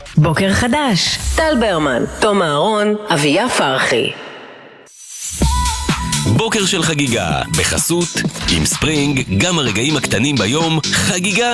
בוקר חדש, טל ברמן, תום אהרון, אביה פרחי. בוקר של חגיגה, בחסות, עם ספרינג, גם הרגעים הקטנים ביום, חגיגה!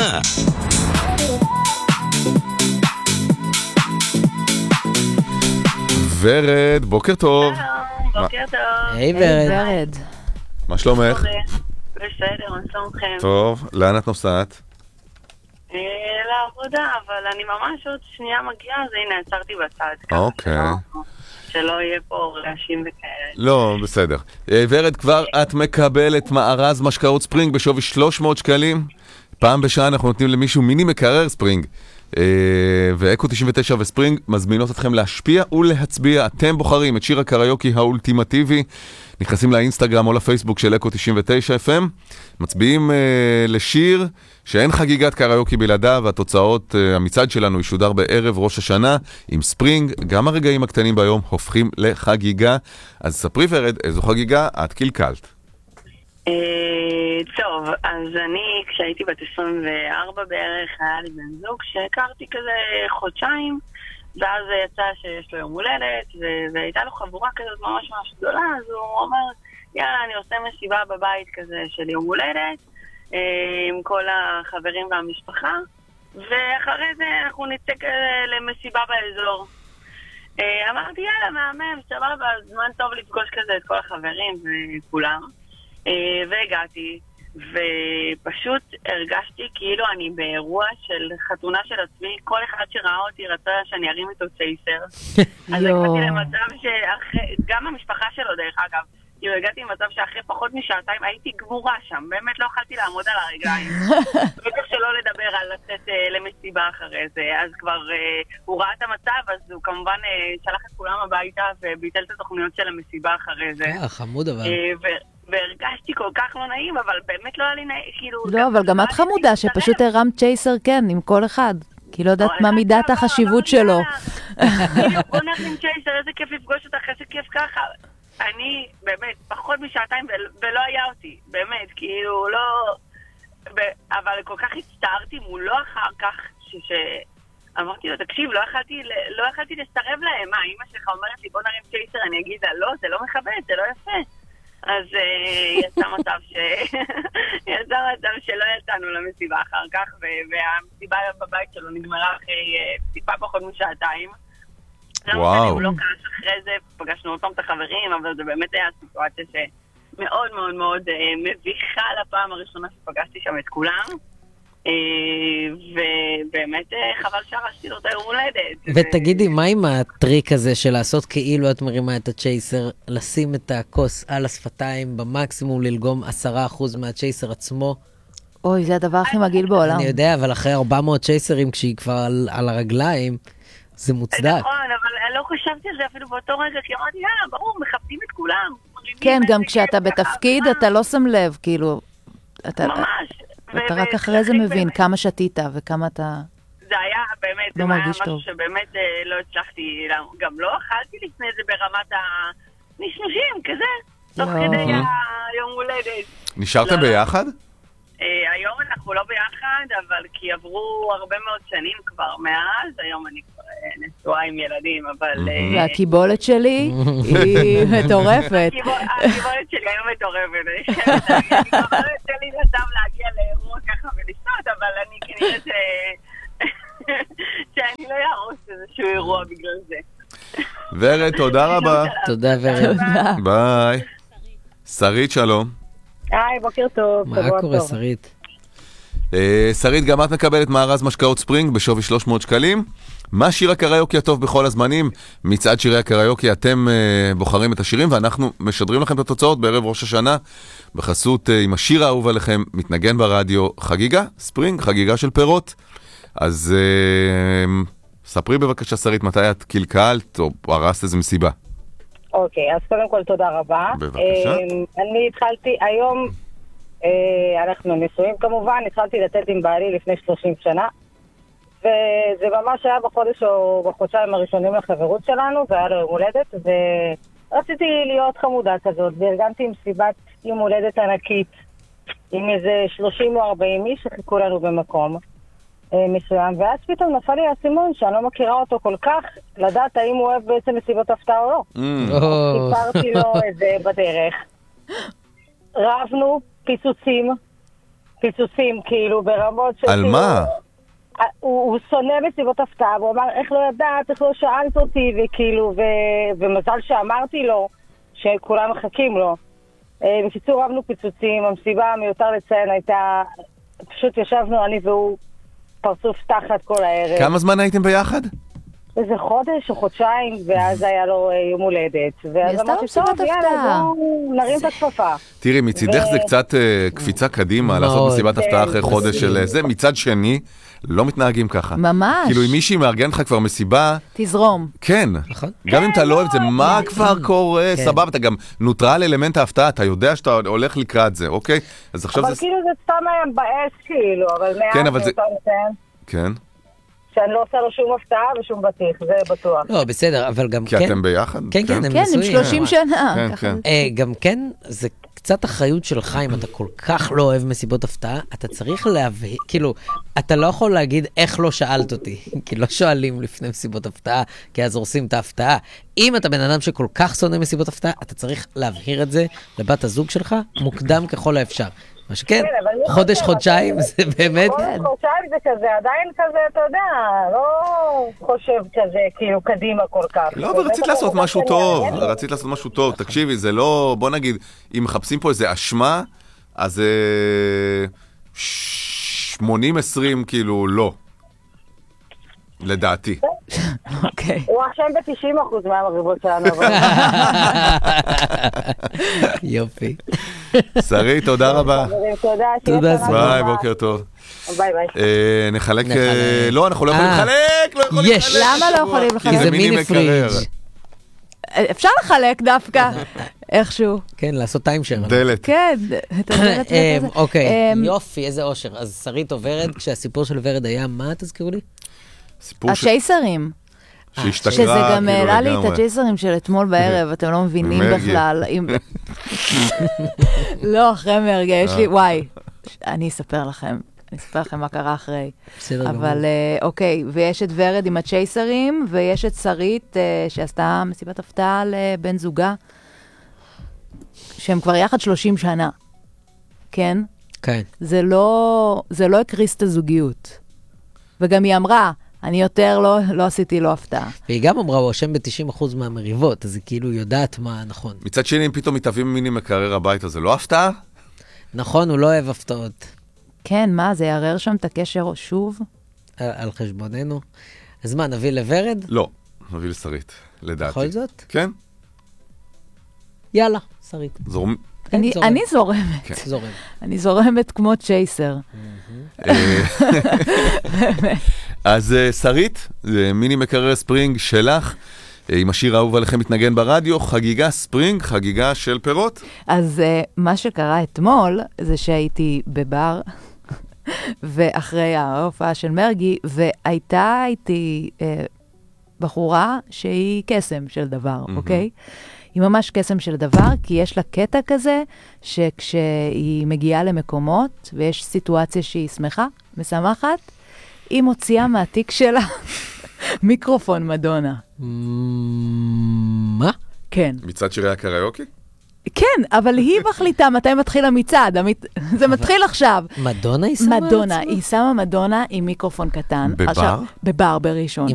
ורד, בוקר טוב. בוקר טוב. היי ורד. מה שלומך? בסדר, מה שלומכם? טוב, לאן את נוסעת? לעבודה, אבל אני ממש עוד שנייה מגיעה, אז הנה, עצרתי בצד. אוקיי. שלא יהיה פה רעשים וכאלה. לא, בסדר. ורד, כבר את מקבלת מארז משקאות ספרינג בשווי 300 שקלים. פעם בשעה אנחנו נותנים למישהו מיני מקרר ספרינג. ואקו 99 וספרינג מזמינות אתכם להשפיע ולהצביע. אתם בוחרים את שיר הקריוקי האולטימטיבי. נכנסים לאינסטגרם או לפייסבוק של אקו 99 FM. מצביעים לשיר שאין חגיגת קריוקי בלעדיו, והתוצאות, המצעד שלנו ישודר בערב ראש השנה עם ספרינג. גם הרגעים הקטנים ביום הופכים לחגיגה. אז ספרי ורד, איזו חגיגה את קלקלת? טוב, אז אני כשהייתי בת 24 בערך היה לי בן זוג שהכרתי כזה חודשיים, ואז יצא שיש לו יום הולדת והייתה לו חבורה כזאת ממש ממש גדולה, אז הוא אומר יאללה אני עושה מסיבה בבית כזה של יום הולדת עם כל החברים והמשפחה, ואחרי זה אנחנו נצא למסיבה באזור. אמרתי יאללה מהמם, סבבה, זמן טוב לפגוש כזה את כל החברים וכולם. והגעתי, ופשוט הרגשתי כאילו אני באירוע של חתונה של עצמי. כל אחד שראה אותי רצה שאני ארים איתו צ'ייסר. אז הגעתי למצב שאחרי, גם המשפחה שלו דרך אגב, כאילו הגעתי למצב שאחרי פחות משעתיים הייתי גמורה שם, באמת לא יכלתי לעמוד על הרגליים. בטח שלא לדבר על לצאת למסיבה אחרי זה. אז כבר הוא ראה את המצב, אז הוא כמובן שלח את כולם הביתה וביטל את התוכניות של המסיבה אחרי זה. חמוד אבל. והרגשתי כל כך לא נעים, אבל באמת לא היה לי נעים, כאילו... לא, אבל גם את חמודה, שפשוט הרמת צ'ייסר, כן, עם כל אחד. כי לא יודעת מה מידת החשיבות שלו. בוא נרים צ'ייסר, איזה כיף לפגוש אותך, איזה כיף ככה. אני, באמת, פחות משעתיים, ולא היה אותי, באמת, כאילו, לא... אבל כל כך הצטערתי מולו אחר כך, אמרתי לו, תקשיב, לא יכלתי לסרב להם. מה, אמא שלך אומרת לי, בוא נרים צ'ייסר, אני אגיד לה, לא, זה לא מכבד, זה לא יפה. אז יצא מצב שלא יצאנו למסיבה אחר כך, והמסיבה בבית שלו נגמרה אחרי טיפה פחות משעתיים. וואו. הוא לא כעס אחרי זה, פגשנו אותם את החברים, אבל זה באמת היה סיטואציה שמאוד מאוד מאוד מביכה לפעם הראשונה שפגשתי שם את כולם. ובאמת חבל שהרשתי לו את היום הולדת. ותגידי, מה עם הטריק הזה של לעשות כאילו את מרימה את הצ'ייסר, לשים את הכוס על השפתיים במקסימום, ללגום 10% מהצ'ייסר עצמו? אוי, זה הדבר הכי מגעיל בעולם. אני יודע, אבל אחרי 400 צ'ייסרים כשהיא כבר על הרגליים, זה מוצדק. נכון, אבל אני לא חשבתי על זה אפילו באותו רגע, כי אמרתי, ברור, מכבדים את כולם. כן, גם כשאתה בתפקיד אתה לא שם לב, כאילו, ממש. אתה רק אחרי זה מבין כמה שתית וכמה אתה... זה היה באמת, זה היה משהו שבאמת לא הצלחתי, גם לא אכלתי לפני זה ברמת הנשנושים, כזה, תוך כדי היום הולדת. נשארתם ביחד? היום אנחנו לא ביחד, אבל כי עברו הרבה מאוד שנים כבר מאז, היום אני כבר נשואה עם ילדים, אבל... והקיבולת שלי היא מטורפת. הקיבולת שלי היום מטורפת. הקיבולת שלי נשב להגיע לאירוע ככה ולשתות, אבל אני כנראה שאני לא ירוס איזשהו אירוע בגלל זה. ורד, תודה רבה. תודה ורד. ביי. שרית, שלום. היי, בוקר טוב. מה קורה, שרית? שרית, גם את מקבלת מארז משקאות ספרינג בשווי 300 שקלים. מה שיר הקריוקי הטוב בכל הזמנים? מצעד שירי הקריוקי אתם בוחרים את השירים, ואנחנו משדרים לכם את התוצאות בערב ראש השנה, בחסות עם השיר האהוב עליכם, מתנגן ברדיו, חגיגה, ספרינג, חגיגה של פירות. אז ספרי בבקשה שרית, מתי את קלקלת או הרסת איזה מסיבה? אוקיי, אז קודם כל תודה רבה. בבקשה. אני התחלתי, היום אנחנו נשואים כמובן, התחלתי לתת עם בעלי לפני 30 שנה, וזה ממש היה בחודש או בחודשיים הראשונים לחברות שלנו, והיה לו יום הולדת, ורציתי להיות חמודה כזאת, וארגנתי עם סיבת יום הולדת ענקית, עם איזה 30 או 40 איש שחיכו לנו במקום. מסוים, ואז פתאום נפל לי האסימון שאני לא מכירה אותו כל כך, לדעת האם הוא אוהב בעצם מסיבות הפתעה או לא. סיפרתי לו את זה בדרך. רבנו פיצוצים כאילו ברמות של... על מה? הוא שונא מסיבות הפתעה, והוא אמר, איך לא ידעת, איך לא שאלת אותי, וכאילו, ומזל שאמרתי לו, שכולם מחכים לו. בקיצור, רבנו פיצוצים, המסיבה מיותר לציין הייתה, פשוט ישבנו אני והוא פרצוף תחת כל הערב. כמה זמן הייתם ביחד? איזה חודש או חודשיים, ואז היה לו יום הולדת. ואז אמרתי, טוב, יאללה, בואו נרים את הכפפה. תראי, מצידך זה קצת קפיצה קדימה, לעשות מסיבת הפתעה אחרי חודש של זה. מצד שני, לא מתנהגים ככה. ממש. כאילו, אם מישהי מארגן לך כבר מסיבה... תזרום. כן. גם אם אתה לא אוהב את זה, מה כבר קורה? סבבה, אתה גם נוטרל אלמנט ההפתעה, אתה יודע שאתה הולך לקראת זה, אוקיי? אז עכשיו זה... אבל כאילו זה סתם היה מבאס, כאילו, אבל כן, אבל מאז זה... אני רוצה לציין. כן. שאני לא עושה לו שום הפתעה ושום בטיח, זה בטוח. לא, בסדר, אבל גם כן... כי אתם ביחד? כן, כן, הם כן, עם נשואים. 30 שנה. כן, כן. גם כן, זה קצת אחריות שלך, אם אתה כל כך לא אוהב מסיבות הפתעה, אתה צריך להבהיר, כאילו, אתה לא יכול להגיד איך לא שאלת אותי, כי לא שואלים לפני מסיבות הפתעה, כי אז הורסים את ההפתעה. אם אתה בן אדם שכל כך שונא מסיבות הפתעה, אתה צריך להבהיר את זה לבת הזוג שלך מוקדם ככל האפשר. מה שכן, חודש, חודשיים, זה באמת... חודשיים זה כזה, עדיין כזה, אתה יודע, לא חושב כזה, כאילו, קדימה כל כך. לא, אבל רצית לעשות משהו טוב, רצית לעשות משהו טוב. תקשיבי, זה לא, בוא נגיד, אם מחפשים פה איזה אשמה, אז 80-20 כאילו לא. לדעתי. אוקיי. הוא עכשיו ב-90% מהמריבות שלנו. יופי. שרי, תודה רבה. תודה. ביי, בוקר טוב. ביי ביי. נחלק... לא, אנחנו לא יכולים לחלק! לא יכולים יש. לחלק! למה לא יכולים לחלק? כי זה מיני פריג'. אפשר לחלק דווקא, איכשהו. כן, לעשות טיימשר. דלת. כן, את הדלת וכזה. אוקיי, יופי, איזה אושר. אז שרית עוברת, כשהסיפור של ורד היה, מה תזכירו לי? סיפור הצ'ייסרים. שהשתכרה, שזה גם כאילו, העלה לי את לגמרי. הצ'ייסרים של אתמול בערב, אתם לא מבינים ממרגי. בכלל. לא, אחרי מרגי, יש לי, וואי, אני אספר לכם מה קרה אחרי. בסדר גמור. אבל אוקיי, ויש את ורד עם הצ'ייסרים, ויש את שרית שעשתה מסיבת הפתעה לבן זוגה, שהם כבר יחד 30 שנה. כן? כן. זה לא הקריס את הזוגיות. וגם היא אמרה, אני יותר לא עשיתי לו הפתעה. והיא גם אמרה, הוא אשם ב-90% מהמריבות, אז היא כאילו יודעת מה נכון. מצד שני, אם פתאום מתאבים מיני מקרר הביתה, זה לא הפתעה? נכון, הוא לא אוהב הפתעות. כן, מה, זה יערער שם את הקשר שוב? על חשבוננו. אז מה, נביא לוורד? לא, נביא לשרית, לדעתי. בכל זאת? כן. יאללה, שרית. זורם. אני זורמת. זורם. אני זורמת כמו צ'ייסר. אז שרית, מיני מקרר ספרינג שלך, עם השיר האהוב עליכם מתנגן ברדיו, חגיגה ספרינג, חגיגה של פירות. אז מה שקרה אתמול, זה שהייתי בבר, ואחרי ההופעה של מרגי, והייתה איתי בחורה שהיא קסם של דבר, אוקיי? היא ממש קסם של דבר, כי יש לה קטע כזה, שכשהיא מגיעה למקומות, ויש סיטואציה שהיא שמחה, משמחת, היא מוציאה מהתיק שלה מיקרופון מדונה. מה? כן. מצד שירי הקריוקי? כן, אבל היא מחליטה מתי מתחיל המצעד. זה מתחיל עכשיו. מדונה היא שמה? מדונה. היא שמה מדונה עם מיקרופון קטן. בבר? בבר בראשון.